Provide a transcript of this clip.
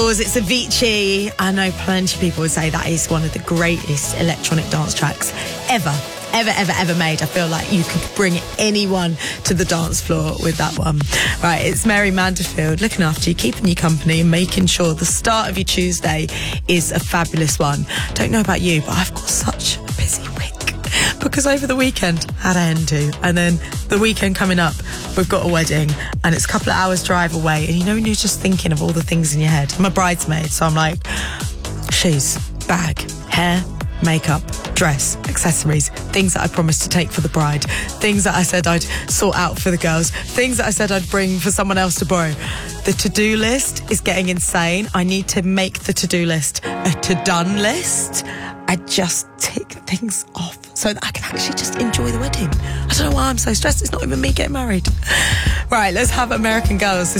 Girls, it's Avicii. I know plenty of people would say that is one of the greatest electronic dance tracks ever made. I feel like you could bring anyone to the dance floor with that one. Right, it's Mary Manderfield looking after you, keeping you company and making sure the start of your Tuesday is a fabulous one. Don't know about you, but I've got such a busy week because over the weekend I had a hen do, and then the weekend coming up we've got a wedding and it's a couple of hours drive away, and you know when you're just thinking of all the things in your head. I'm a bridesmaid, so I'm like, shoes, bag, hair, makeup, dress, accessories, things that I promised to take for the bride, things that I said I'd sort out for the girls, things that I said I'd bring for someone else to borrow. The to-do list is getting insane. I need to make the to-do list a to-done list. I just tick things off so that I can actually just enjoy the wedding. I don't know why I'm so stressed. It's not even me getting married. Right, let's have American Girls.